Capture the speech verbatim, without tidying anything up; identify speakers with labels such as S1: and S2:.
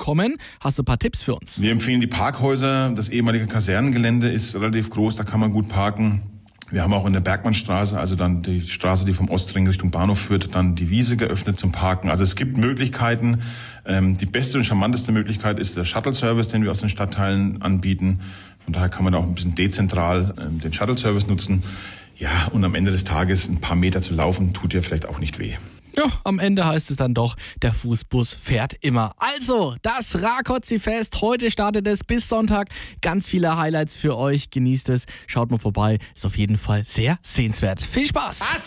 S1: kommen. Hast du ein paar Tipps für uns?
S2: Wir empfehlen die Parkhäuser. Das ehemalige Kasernengelände ist relativ groß, da kann man gut parken. Wir haben auch in der Bergmannstraße, also dann die Straße, die vom Ostring Richtung Bahnhof führt, dann die Wiese geöffnet zum Parken. Also es gibt Möglichkeiten. Ähm, die beste und charmanteste Möglichkeit ist der Shuttle-Service, den wir aus den Stadtteilen anbieten. Von daher kann man da auch ein bisschen dezentral ähm, den Shuttle-Service nutzen. Ja, und am Ende des Tages ein paar Meter zu laufen, tut dir vielleicht auch nicht weh.
S1: Ja, am Ende heißt es dann doch, der Fußbus fährt immer. Also, das Rákóczi-Fest, heute startet es bis Sonntag. Ganz viele Highlights für euch, genießt es, schaut mal vorbei, ist auf jeden Fall sehr sehenswert. Viel Spaß!